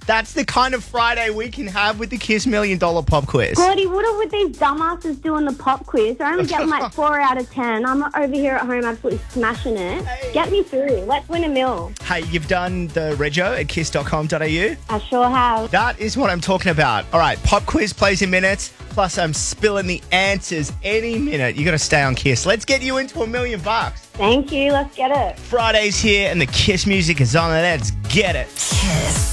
That's the kind of Friday we can have with the Kiss $1 Million Pop Quiz. Gordy, what would these dumbasses do on the pop quiz? I only get like 4 out of 10. I'm over here at home absolutely smashing it. Hey. Get me through. Let's win $1 million. Hey, you've done the rego at kiss.com.au? I sure have. That is what I'm talking about. All right, Pop Quiz plays in minutes. Plus, I'm spilling the answers any minute. You got to stay on Kiss. Let's get you into $1 million. Thank you. Let's get it. Friday's here and the Kiss music is on. Let's get it. Kiss.